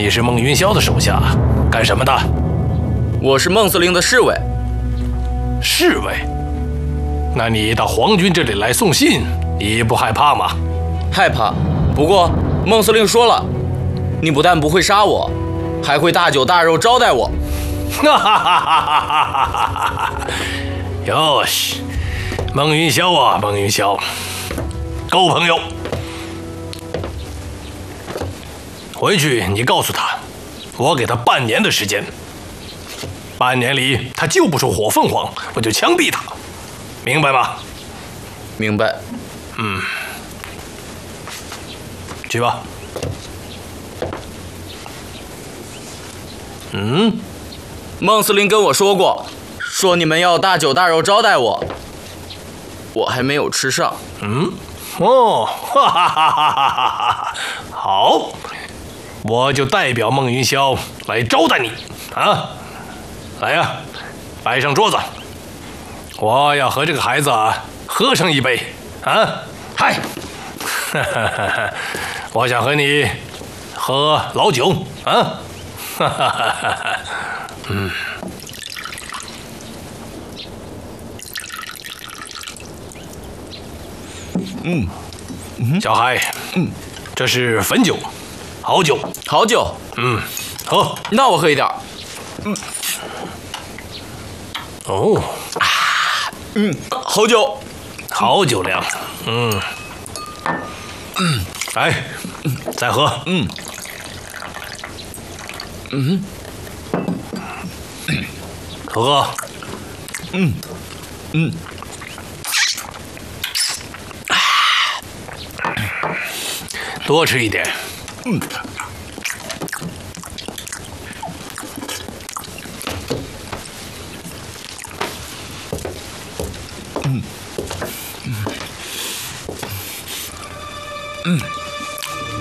你是孟云霄的手下，干什么的？ 我是孟司令的侍卫。 侍卫？那你到皇军这里来送信，你不害怕吗？ 害怕。不过孟司令说了，你不但不会杀我，还会大酒大肉招待我。 哈哈哈哈哈哈！哟西，孟云霄啊，孟云霄，够朋友。回去你告诉他，我给他半年的时间，半年里他救不出火凤凰，我就枪毙他，明白吗？ 明白。 去吧。 孟司令跟我说过，说你们要大酒大肉招待我，我还没有吃上。 哦，哈哈哈哈哈哈！好，我就代表孟云霄来招待你啊！来呀，摆上桌子，我要和这个孩子喝上一杯啊！嗨，我想和你喝老酒啊！哈哈哈哈哈！小孩，这是汾酒，好酒， 好酒。 喝。 那我喝一点。 哦， 好酒。 好酒量。来，再喝。喝。多吃一点。